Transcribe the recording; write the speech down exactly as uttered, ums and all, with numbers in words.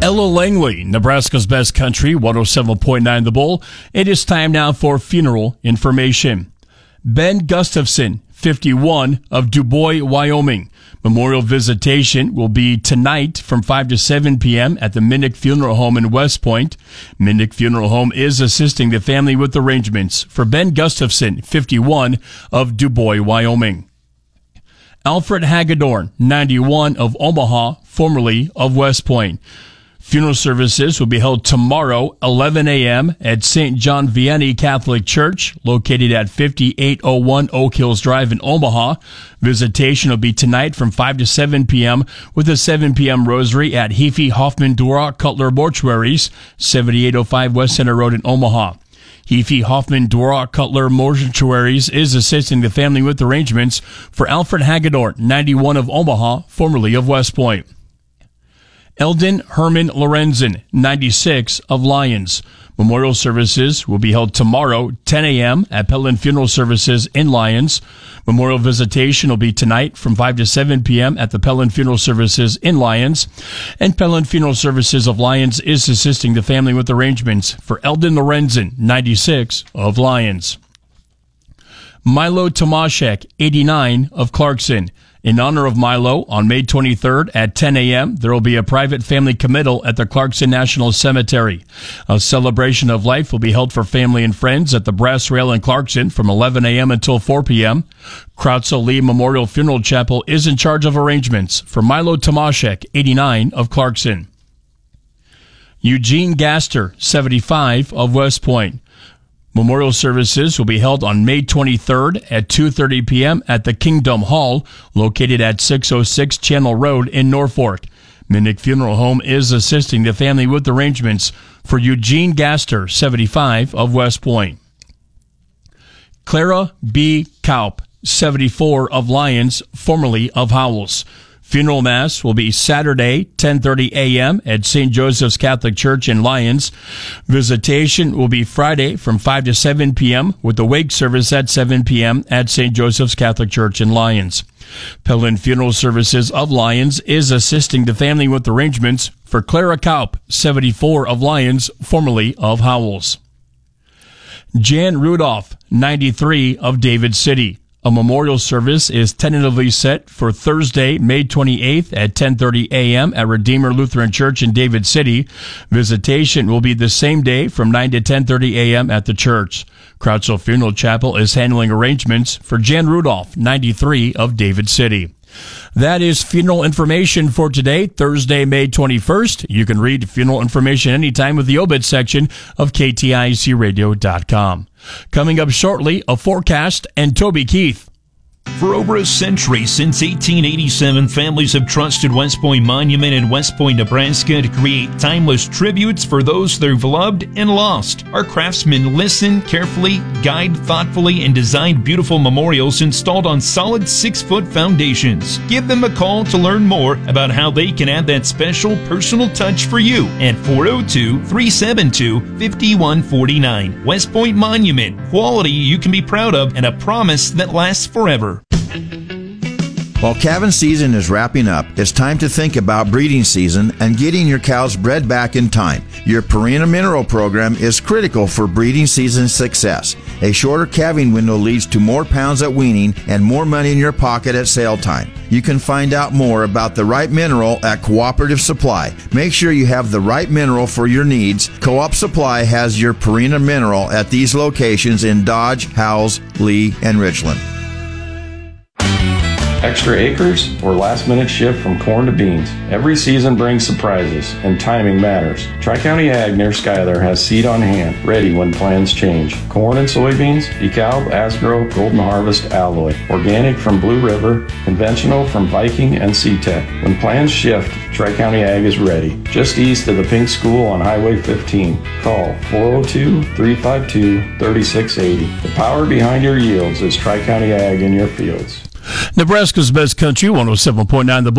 Ella Langley, Nebraska's Best Country, one oh seven point nine The Bull. It is time now for funeral information. Ben Gustafson, fifty-one, of DuBois, Wyoming. Memorial visitation will be tonight from five to seven p.m. at the Minnick Funeral Home in West Point. Minnick Funeral Home is assisting the family with arrangements for Ben Gustafson, fifty-one, of DuBois, Wyoming. Alfred Hagedorn, ninety-one, of Omaha, formerly of West Point. Funeral services will be held tomorrow, eleven a.m. at Saint John Vianney Catholic Church, located at fifty-eight oh one Oak Hills Drive in Omaha. Visitation will be tonight from five to seven p.m. with a seven p.m. rosary at Heafy Hoffman Durock Cutler Mortuaries, seventy-eight oh five West Center Road in Omaha. Heafy Hoffman Durock Cutler Mortuaries is assisting the family with arrangements for Alfred Hagedorn, ninety-one, of Omaha, formerly of West Point. Eldon Herman Lorenzen, ninety-six, of Lyons. Memorial services will be held tomorrow, ten a.m. at Pellin Funeral Services in Lyons. Memorial visitation will be tonight from five to seven p.m. at the Pellin Funeral Services in Lyons. And Pellin Funeral Services of Lyons is assisting the family with arrangements for Eldon Lorenzen, ninety-six, of Lyons. Milo Tomaszek, eighty-nine, of Clarkson. In honor of Milo, on May twenty-third at ten a.m., there will be a private family committal at the Clarkson National Cemetery. A celebration of life will be held for family and friends at the Brass Rail in Clarkson from eleven a.m. until four p.m. Krautzel Lee Memorial Funeral Chapel is in charge of arrangements for Milo Tomaszek, eighty-nine, of Clarkson. Eugene Gaster, seventy-five, of West Point. Memorial services will be held on May twenty-third at two thirty p.m. at the Kingdom Hall, located at six oh six Channel Road in Norfolk. Minnick Funeral Home is assisting the family with arrangements for Eugene Gaster, seventy-five, of West Point. Clara B. Kaup, seventy-four, of Lyons, formerly of Howells. Funeral Mass will be Saturday, ten thirty a.m. at Saint Joseph's Catholic Church in Lyons. Visitation will be Friday from five to seven p.m. with the wake service at seven p.m. at Saint Joseph's Catholic Church in Lyons. Pellin Funeral Services of Lyons is assisting the family with arrangements for Clara Kaup, seventy-four, of Lyons, formerly of Howells. Jan Rudolph, ninety-three, of David City. A memorial service is tentatively set for Thursday, May twenty-eighth at ten thirty a.m. at Redeemer Lutheran Church in David City. Visitation will be the same day from nine to ten thirty a.m. at the church. Krautzel Funeral Chapel is handling arrangements for Jan Rudolph, ninety-three, of David City. That is funeral information for today, Thursday, May twenty-first. You can read funeral information anytime with the obit section of K T I C radio dot com. Coming up shortly, a forecast and Toby Keith. For over a century, since eighteen eighty-seven, families have trusted West Point Monument in West Point, Nebraska to create timeless tributes for those they've loved and lost. Our craftsmen listen carefully, guide thoughtfully, and design beautiful memorials installed on solid six-foot foundations. Give them a call to learn more about how they can add that special personal touch for you at four oh two, three seven two, five one four nine. West Point Monument, quality you can be proud of and a promise that lasts forever. While calving season is wrapping up, it's time to think about breeding season and getting your cows bred back in time. Your Purina Mineral program is critical for breeding season success. A shorter calving window leads to more pounds at weaning and more money in your pocket at sale time. You can find out more about the right mineral at Cooperative Supply. Make sure you have the right mineral for your needs. Co-op Supply has your Purina Mineral at these locations in Dodge, Howells, Lee, and Richland. Extra acres or last minute shift from corn to beans. Every season brings surprises, and timing matters. Tri-County Ag near Schuyler has seed on hand, ready when plans change. Corn and soybeans, DeKalb, Asgrow, Golden Harvest, Alloy. Organic from Blue River, conventional from Viking and C-Tech. When plans shift, Tri-County Ag is ready. Just east of the Pink School on Highway fifteen. Call four oh two, three five two, three six eight oh. The power behind your yields is Tri-County Ag in your fields. Nebraska's Best Country, one oh seven point nine The Bull.